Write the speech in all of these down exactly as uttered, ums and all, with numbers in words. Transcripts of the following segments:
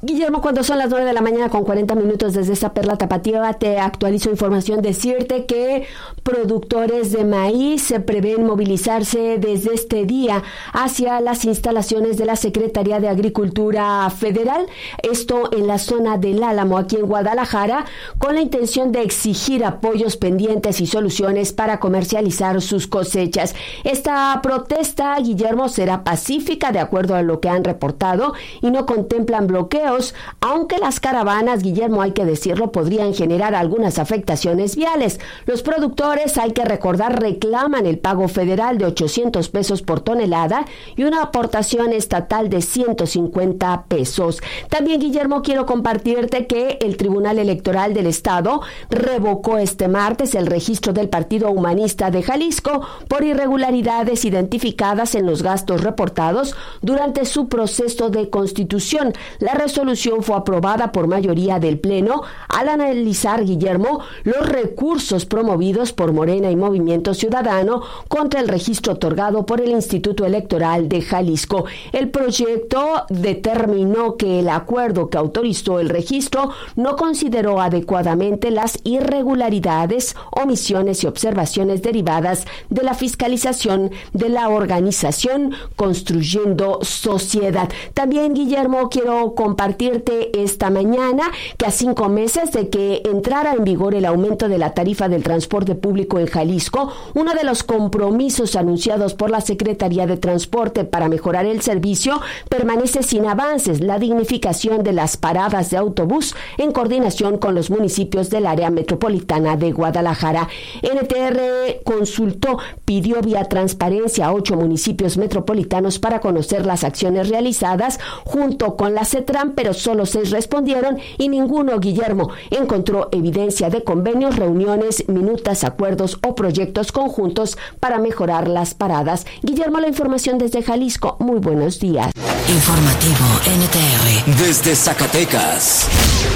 Guillermo, cuando son las nueve de la mañana con cuarenta minutos desde esta Perla Tapatío, te actualizo información. Decirte que productores de maíz se prevén movilizarse desde este día hacia las instalaciones de la Secretaría de Agricultura Federal, esto en la zona del Álamo, aquí en Guadalajara, con la intención de exigir apoyos pendientes y soluciones para comercializar sus cosechas. Esta protesta, Guillermo, será pacífica de acuerdo a lo que han reportado y no contemplan bloqueos, aunque las caravanas, Guillermo, hay que decirlo, podrían generar algunas afectaciones viales. Los productores, hay que recordar, reclaman el pago federal de ochocientos pesos por tonelada y una aportación estatal de ciento cincuenta pesos. También, Guillermo, quiero compartirte que el Tribunal Electoral del Estado revocó este martes el registro del Partido Humanista de Jalisco por irregularidades identificadas en los gastos reportados durante su proceso de constitución. La resolución fue aprobada por mayoría del Pleno al analizar, Guillermo, los recursos promovidos por Morena y Movimiento Ciudadano contra el registro otorgado por el Instituto Electoral de Jalisco. El proyecto determinó que el acuerdo que autorizó el registro no consideró adecuadamente las irregularidades, omisiones y observaciones derivadas de la fiscalización de la organización Construyendo Sociedad. También, Guillermo, quiero compartirte esta mañana que a cinco meses de que entrara en vigor el aumento de la tarifa del transporte público en Jalisco, uno de los compromisos anunciados por la Secretaría de Transporte para mejorar el servicio permanece sin avances: la dignificación de las paradas de autobús en coordinación con los municipios del área metropolitana de Guadalajara. N T R consultó, pidió vía transparencia a ocho municipios metropolitanos para conocer las acciones realizadas junto con la CETRAN, pero solo seis respondieron y ninguno, Guillermo, encontró evidencia de convenios, reuniones, minutas, acuerdos o proyectos conjuntos para mejorar las paradas. Guillermo, la información desde Jalisco. Muy buenos días. Informativo N T R desde Zacatecas.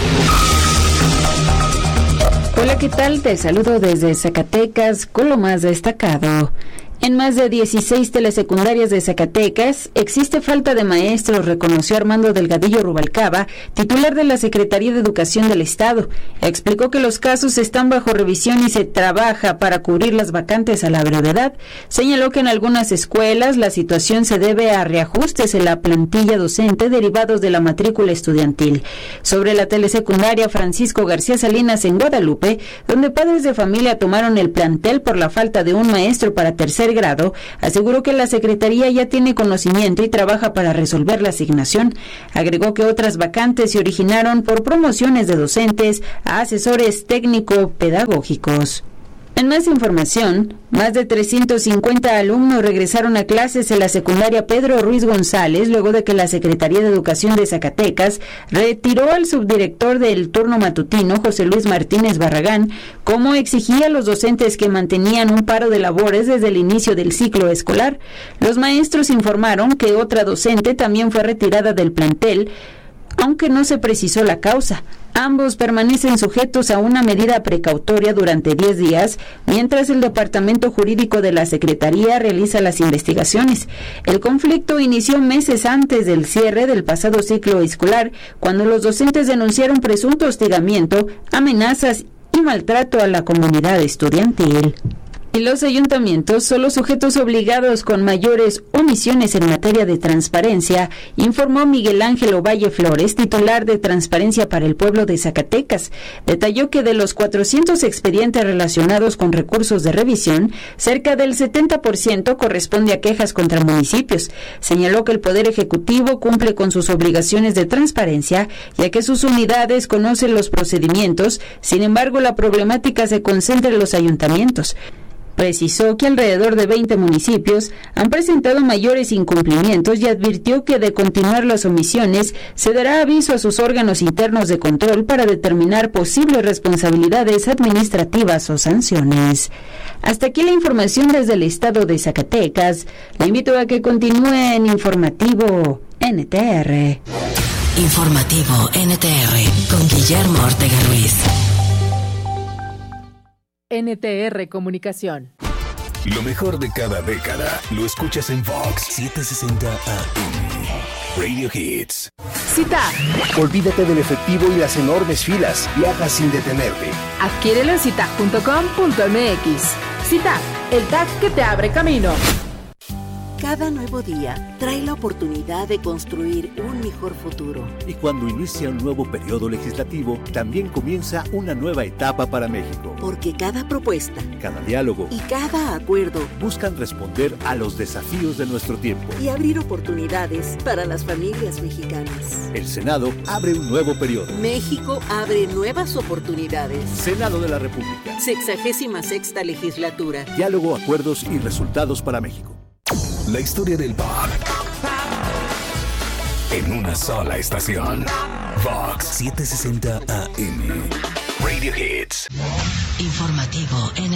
Hola, ¿qué tal? Te saludo desde Zacatecas con lo más destacado. En más de dieciséis telesecundarias de Zacatecas existe falta de maestros, reconoció Armando Delgadillo Rubalcaba, titular de la Secretaría de Educación del Estado. Explicó que los casos están bajo revisión y se trabaja para cubrir las vacantes a la brevedad. Señaló que en algunas escuelas la situación se debe a reajustes en la plantilla docente derivados de la matrícula estudiantil. Sobre la telesecundaria Francisco García Salinas en Guadalupe, donde padres de familia tomaron el plantel por la falta de un maestro para tercer grado, aseguró que la Secretaría ya tiene conocimiento y trabaja para resolver la asignación. Agregó que otras vacantes se originaron por promociones de docentes a asesores técnico-pedagógicos. En más información, más de trescientos cincuenta alumnos regresaron a clases en la secundaria Pedro Ruiz González luego de que la Secretaría de Educación de Zacatecas retiró al subdirector del turno matutino, José Luis Martínez Barragán, como exigía a los docentes que mantenían un paro de labores desde el inicio del ciclo escolar. Los maestros informaron que otra docente también fue retirada del plantel, aunque no se precisó la causa. Ambos permanecen sujetos a una medida precautoria durante diez días, mientras el Departamento Jurídico de la Secretaría realiza las investigaciones. El conflicto inició meses antes del cierre del pasado ciclo escolar, cuando los docentes denunciaron presunto hostigamiento, amenazas y maltrato a la comunidad estudiantil. Y los ayuntamientos son los sujetos obligados con mayores omisiones en materia de transparencia, informó Miguel Ángel Ovalle Flores, titular de Transparencia para el Pueblo de Zacatecas. Detalló que de los cuatrocientos expedientes relacionados con recursos de revisión, cerca del setenta por ciento corresponde a quejas contra municipios. Señaló que el Poder Ejecutivo cumple con sus obligaciones de transparencia, ya que sus unidades conocen los procedimientos, sin embargo la problemática se concentra en los ayuntamientos. Precisó que alrededor de veinte municipios han presentado mayores incumplimientos y advirtió que de continuar las omisiones se dará aviso a sus órganos internos de control para determinar posibles responsabilidades administrativas o sanciones. Hasta aquí la información desde el estado de Zacatecas. Le invito a que continúe en Informativo N T R. Informativo N T R con Guillermo Ortega Ruiz. N T R Comunicación. Lo mejor de cada década lo escuchas en Vox setecientos sesenta A M. Radio Hits. CITAP. Olvídate del efectivo y las enormes filas. Viaja sin detenerte. Adquiérelo en citap punto com punto m x. CITAP, el T A C que te abre camino. Cada nuevo día trae la oportunidad de construir un mejor futuro. Y cuando inicia un nuevo periodo legislativo, también comienza una nueva etapa para México. Porque cada propuesta, cada diálogo y cada acuerdo buscan responder a los desafíos de nuestro tiempo y abrir oportunidades para las familias mexicanas. El Senado abre un nuevo periodo. México abre nuevas oportunidades. Senado de la República. Sexagésima sexta legislatura. Diálogo, acuerdos y resultados para México. La historia del pop en una sola estación. Vox setecientos sesenta A M. Radio Hits. Informativo N